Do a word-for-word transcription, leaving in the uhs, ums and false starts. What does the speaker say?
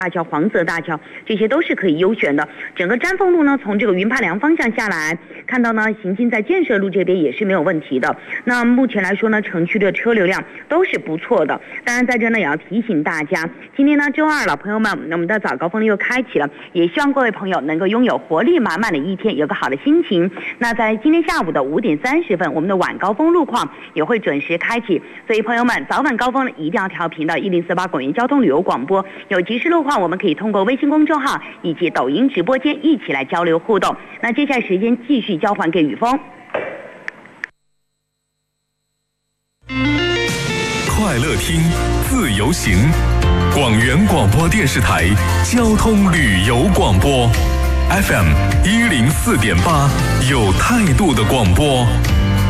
大桥、黄泽大桥，这些都是可以优选的。整个瞻凤路呢，从这个云帕梁方向下来，看到呢，行经在建设路这边也是没有问题的。那目前来说呢，城区的车流量都是不错的。当然，在这呢也要提醒大家，今天呢周二了，朋友们，我们的早高峰又开启了，也希望各位朋友能够拥有活力满满的一天，有个好的心情。那在今天下午的五点三十分，我们的晚高峰路况也会准时开启，所以朋友们，早晚高峰呢一定要调频到一零四八广元交通旅游广播，有及时路况。我们可以通过微信公众号以及抖音直播间一起来交流互动。那接下来时间继续交还给雨峰。 快乐听，自由行，广元广播电视台交通旅游广播 F M 一零四点八，有态度的广播。